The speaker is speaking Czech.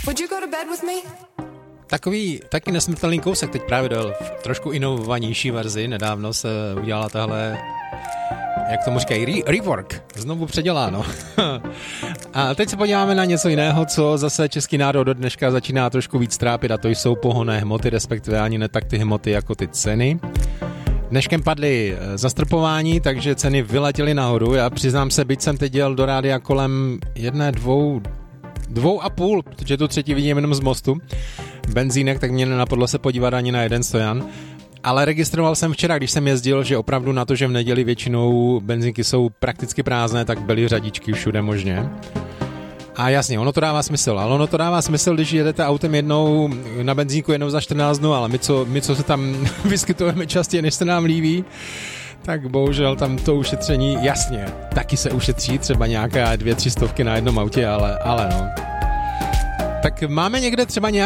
Would you go to bed with me? Takový taky nesmrtelný kousek teď právě dal v trošku inovovanější verzi. Nedávno se udělala tahle, jak tomu říkají, rework. Znovu předěláno. A teď se podíváme na něco jiného, co zase český národ do dneška začíná trošku víc trápit, a to jsou pohonné hmoty, respektive ani ne tak ty hmoty jako ty ceny. Dneškem padly zastropování, takže ceny vyletěly nahoru. Já přiznám se, byť jsem teď jel do rádia kolem 2,5, protože tu třetí vidím jenom z mostu, benzínek, tak mě nenapadlo se podívat ani na jeden stojan. Ale registroval jsem včera, když jsem jezdil, že opravdu na to, že v neděli většinou benzínky jsou prakticky prázdné, tak byly řadičky všude možně. A jasně, ono to dává smysl, ale ono to dává smysl, když jedete autem jednou na benzínku jednou za 14 dnů, ale my, co se tam vyskytujeme častěji, než se nám líbí, tak bohužel tam to ušetření, jasně, taky se ušetří třeba nějaké 200-300 na jednom autě, ale no. Tak máme někde třeba